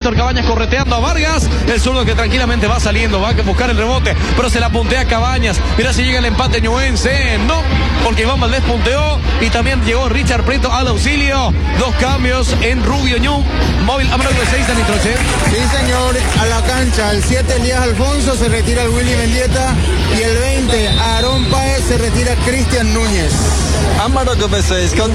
Víctor Cabañas correteando a Vargas. El zurdo que tranquilamente va saliendo, va a buscar el rebote, pero se la puntea Cabañas. Mira si llega el empate ñuense. No, porque Iván Valdés punteó y también llegó Richard Prieto al auxilio. 2 cambios en Rubio Ñu. Móvil número 6 de Nitroche. Sí, señor, a la cancha. El 7, Elías Alfonso, se retira el Willy Mendieta. Y el 20, Aarón Páez, se retira Cristian Núñez. Amarok V6 con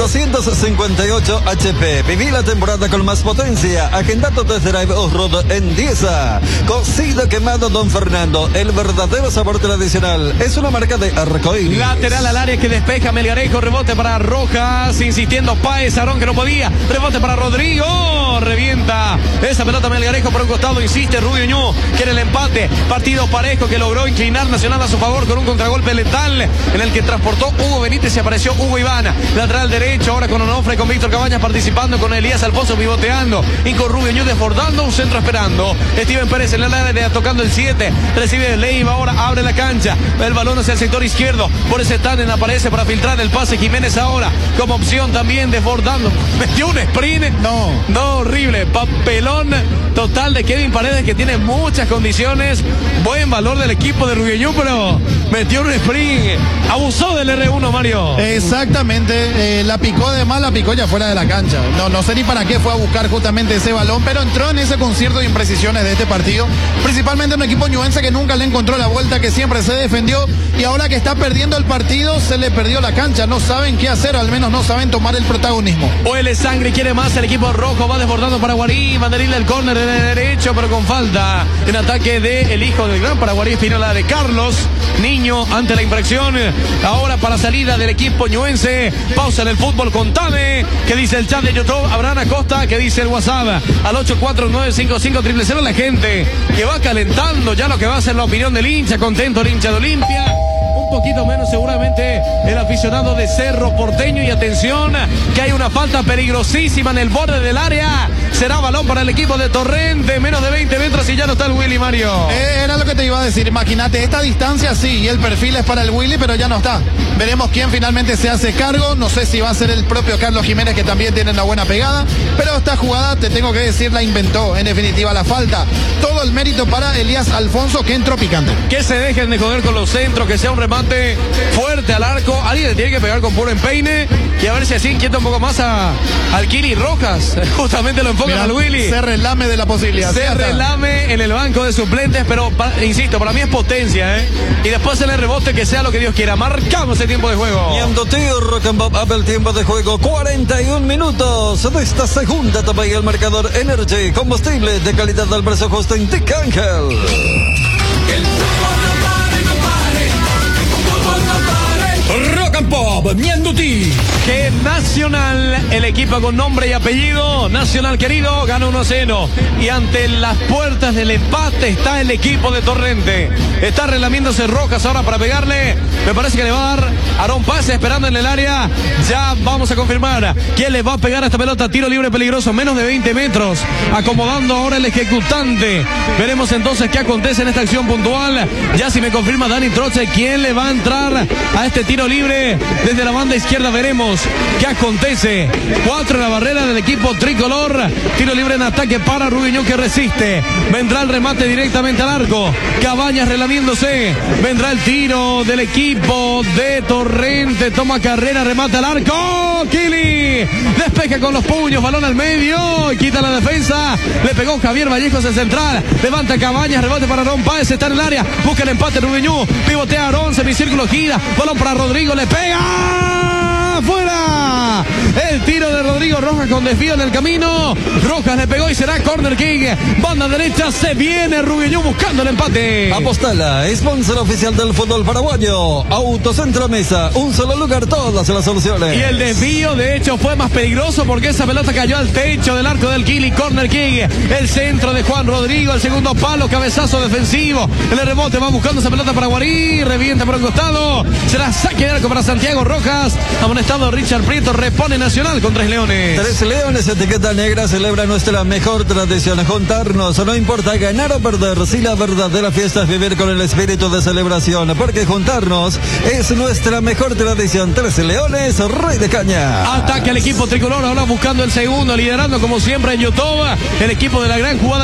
258 HP. Viví la temporada con más potencia. Agenda tu test drive off-road en Diesa. Cocido quemado Don Fernando. El verdadero sabor tradicional. Es una marca de Arcoíris. Lateral al área que despeja Melgarejo. Rebote para Rojas. Insistiendo Páez. Aarón que no podía. Rebote para Rodrigo. Revienta esa pelota Melgarejo por un costado. Insiste Rubio Ñu. Quiere el empate. Partido parejo que logró inclinar Nacional a su favor con un contragolpe letal en el que transportó Hugo Benítez y apareció Hugo Iván. Lateral derecho ahora con Onofre, con Víctor Cabañas participando, con Elías Alfonso pivoteando y con Rubio Ñu desbordando, un centro esperando. Steven Pérez en el área tocando el 7. Recibe Leiva, ahora abre la cancha. El balón hacia el sector izquierdo. Por ese tándem aparece para filtrar el pase Jiménez ahora como opción también desbordando. Metió un sprint. No, horrible. Papelón total de Kevin Paredes, que tiene muchas condiciones. Buen valor del equipo de Rubio Ñu, pero metió un sprint. Abusó del R1, Mario. Exactamente, la picó ya fuera de la cancha. No sé ni para qué fue a buscar justamente ese balón, pero entró en ese concierto de imprecisiones de este partido, principalmente un equipo ñuense que nunca le encontró la vuelta, que siempre se defendió, y ahora que está perdiendo el partido, se le perdió la cancha. No saben qué hacer, al menos no saben tomar el protagonismo. Huele sangre, quiere más el equipo rojo, va desbordando Paraguarí, banderín del córner de derecho, pero con falta en ataque de el hijo del gran Paraguarí, Espinola, de Carlos Niño, ante la infracción. Ahora para salida del equipo ñuense. Pausa en el fútbol, contame qué dice el chat de YouTube. Abraham Acosta, que dice el WhatsApp al 8495500. La gente que va calentando ya lo que va a ser la opinión del hincha. Contento el hincha de Olimpia. Un poquito menos seguramente el aficionado de Cerro Porteño. Y atención, que hay una falta peligrosísima en el borde del área. Será balón para el equipo de Torrente. Menos de 20 metros y ya no está el Willy, Mario. Era lo que te iba a decir. Imagínate, esta distancia sí, y el perfil es para el Willy, pero ya no está. Veremos quién finalmente se hace cargo. No sé si va a ser el propio Carlos Jiménez, que también tiene una buena pegada. Pero esta jugada, te tengo que decir, la inventó. En definitiva, la falta. Todo el mérito para Elías Alfonso, que entró picante. Que se dejen de joder con los centros, que sea un remate fuerte al arco. Alguien le tiene que pegar con puro empeine. Y a ver si así inquieta un poco más al Kili Rojas. Justamente lo enfocan al Willy. Se relame de la posibilidad. Se relame en el banco de suplentes, pero insisto, para mí es potencia, y después en el rebote, que sea lo que Dios quiera. Marcamos el tiempo de juego. Y ando tío Rock and Pop abre el tiempo de juego. 41 minutos de esta segunda etapa y el marcador Energy, combustible de calidad al precio justo en Tic Ángel. Rock and Pop, Mianduti. Que Nacional, el equipo con nombre y apellido, Nacional querido, gana 1-0. Y ante las puertas del empate está el equipo de Torrente. Está relamiéndose Rojas ahora para pegarle. Me parece que le va a dar Aarón Páez esperando en el área. Ya vamos a confirmar quién le va a pegar a esta pelota. Tiro libre peligroso, menos de 20 metros. Acomodando ahora el ejecutante. Veremos entonces qué acontece en esta acción puntual. Ya si me confirma Dani Troche quién le va a entrar a este tiro libre desde la banda izquierda. Veremos qué acontece. 4 en la barrera del equipo tricolor. Tiro libre en ataque para Rubio Ñu, que resiste. Vendrá el remate directamente al arco. Cabañas relamiéndose. Vendrá el tiro del equipo de Torrente. Toma carrera, remate al arco. Kili despeja con los puños, balón al medio y quita la defensa. Le pegó Javier Vallejos, el central. Levanta Cabañas, rebote para Aarón Páez. Está en el área, busca el empate Rubio Ñu. Pivotea Aarón, semicírculo, gira. Balón para Rodrigo, le pega. ¡Fuera! El tiro de Rodrigo Rojas con desvío en el camino. Rojas le pegó y será corner kick. Banda derecha, se viene Rubio Ñu buscando el empate. Apostala, sponsor oficial del fútbol paraguayo. Autocentro Mesa, un solo lugar, todas las soluciones. Y el desvío, de hecho, fue más peligroso porque esa pelota cayó al techo del arco del Kili. Corner kick. El centro de Juan Rodrigo, el segundo palo, cabezazo defensivo. En el rebote va buscando esa pelota para Guarí. Revienta por un costado. Será saque de arco para Santiago Rojas. Amonestado Richard Prieto, repone Nacional con 3 leones. 3 leones, etiqueta negra, celebra nuestra mejor tradición. Juntarnos, no importa ganar o perder, si la verdadera fiesta es vivir con el espíritu de celebración, porque juntarnos es nuestra mejor tradición. 3 leones, Rey de Caña. Ataque al equipo tricolor, ahora buscando el segundo, liderando como siempre en YouTube, el equipo de la gran jugada.